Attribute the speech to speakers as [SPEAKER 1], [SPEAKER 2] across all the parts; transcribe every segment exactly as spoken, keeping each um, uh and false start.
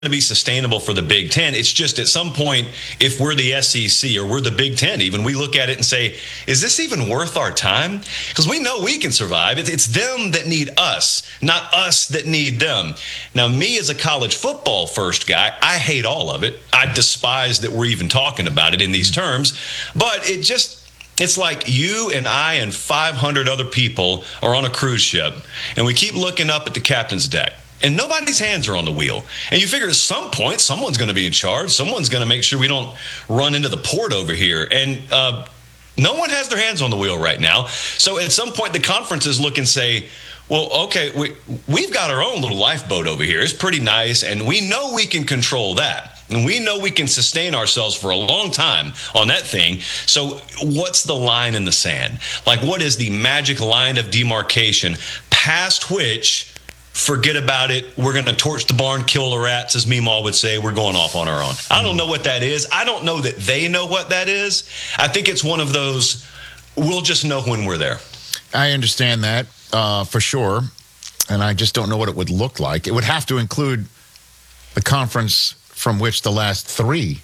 [SPEAKER 1] to be sustainable for the Big Ten. It's just at some point, if we're the S E C or we're the Big Ten, even, we look at it and say, is this even worth our time? Because we know we can survive. It's, it's them that need us, not us that need them. Now, me as a college football first guy, I hate all of it. I despise that we're even talking about it in these terms. But it just, it's like you and I and five hundred other people are on a cruise ship, and we keep looking up at the captain's deck. And nobody's hands are on the wheel. And you figure at some point, someone's going to be in charge. Someone's going to make sure we don't run into the port over here. And uh, no one has their hands on the wheel right now. So at some point, the conferences look and say, well, okay, we, we've got our own little lifeboat over here. It's pretty nice. And we know we can control that. And we know we can sustain ourselves for a long time on that thing. So what's the line in the sand? Like, what is the magic line of demarcation past which, forget about it, we're going to torch the barn, kill the rats, as Meemaw would say, we're going off on our own? I don't know what that is. I don't know that they know what that is. I think it's one of those, we'll just know when we're there.
[SPEAKER 2] I understand that uh, for sure, and I just don't know what it would look like. It would have to include the conference from which the last three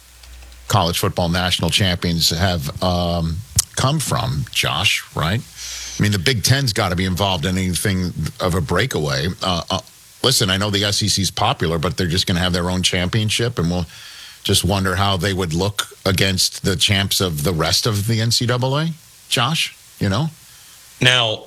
[SPEAKER 2] college football national champions have um, come from, Josh, right? I mean, the Big Ten's got to be involved in anything of a breakaway. Uh, uh, listen, I know the S E C's popular, but they're just going to have their own championship, and we'll just wonder how they would look against the champs of the rest of the N C double A. Josh, you know?
[SPEAKER 1] Now,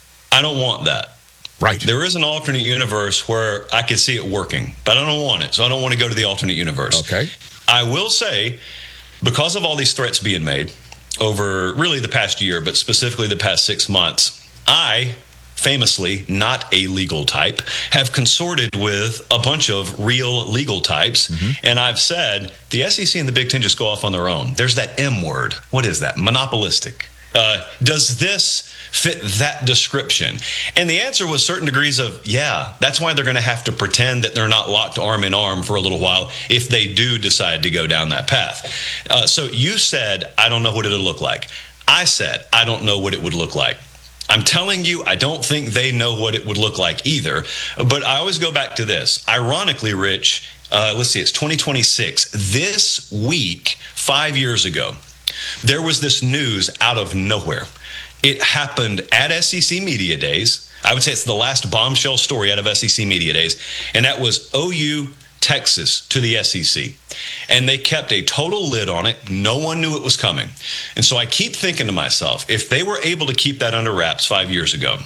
[SPEAKER 1] I don't want that.
[SPEAKER 2] Right.
[SPEAKER 1] There is an alternate universe where I could see it working, but I don't want it, so I don't want to go to the alternate universe.
[SPEAKER 2] Okay.
[SPEAKER 1] I will say, because of all these threats being made over really the past year, but specifically the past six months, I, famously not a legal type, have consorted with a bunch of real legal types. Mm-hmm. And I've said the S E C and the Big Ten just go off on their own. There's that M word. What is that? Monopolistic. Uh, does this fit that description? And the answer was certain degrees of, yeah, that's why they're going to have to pretend that they're not locked arm in arm for a little while if they do decide to go down that path. Uh, so you said, I don't know what it'll look like. I said, I don't know what it would look like. I'm telling you, I don't think they know what it would look like either. But I always go back to this. Ironically, Rich, uh, let's see, it's twenty twenty-six. This week, five years ago, there was this news out of nowhere. It happened at S E C Media Days. I would say it's the last bombshell story out of S E C Media Days. And that was O U, Texas to the S E C. And they kept a total lid on it. No one knew it was coming. And so I keep thinking to myself, if they were able to keep that under wraps five years ago,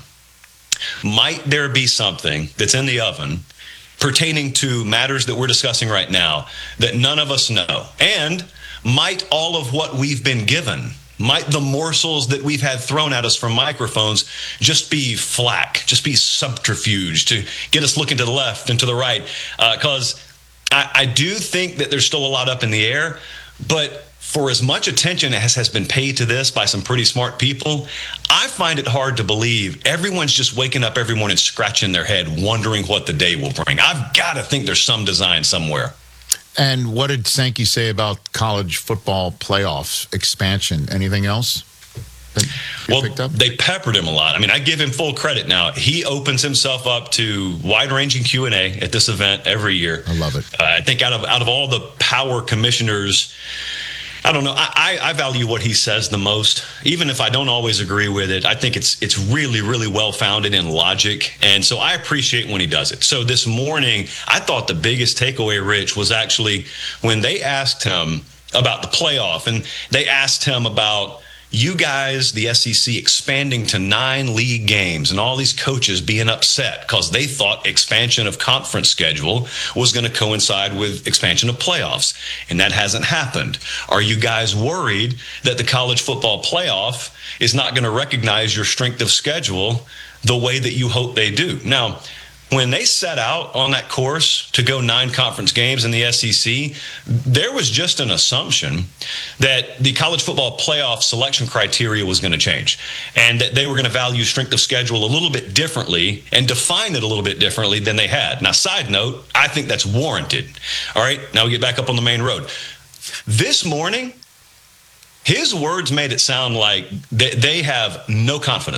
[SPEAKER 1] might there be something that's in the oven pertaining to matters that we're discussing right now that none of us know? And might all of what we've been given, might the morsels that we've had thrown at us from microphones just be flack, just be subterfuge to get us looking to the left and to the right? Because uh, I, I do think that there's still a lot up in the air, but for as much attention as has been paid to this by some pretty smart people, I find it hard to believe everyone's just waking up every morning scratching their head, wondering what the day will bring. I've got to think there's some design somewhere.
[SPEAKER 2] And what did Sankey say about college football playoffs expansion? Anything else that you
[SPEAKER 1] well,
[SPEAKER 2] picked up?
[SPEAKER 1] They peppered him a lot. I mean, I give him full credit now. He opens himself up to wide-ranging Q and A at this event every year.
[SPEAKER 2] I love it.
[SPEAKER 1] Uh, I think out of out of all the power commissioners, I don't know. I, I value what he says the most, even if I don't always agree with it. I think it's it's really, really well-founded in logic, and so I appreciate when he does it. So this morning, I thought the biggest takeaway, Rich, was actually when they asked him about the playoff, and they asked him about you guys, the S E C, expanding to nine league games and all these coaches being upset because they thought expansion of conference schedule was going to coincide with expansion of playoffs. And that hasn't happened. Are you guys worried that the college football playoff is not going to recognize your strength of schedule the way that you hope they do? Now, when they set out on that course to go nine conference games in the S E C, there was just an assumption that the college football playoff selection criteria was going to change and that they were going to value strength of schedule a little bit differently and define it a little bit differently than they had. Now, side note, I think that's warranted. All right, now we get back up on the main road. This morning, his words made it sound like they have no confidence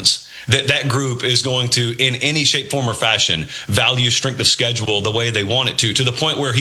[SPEAKER 1] that that group is going to, in any shape, form, or fashion, value strength of schedule the way they want it to, to the point where he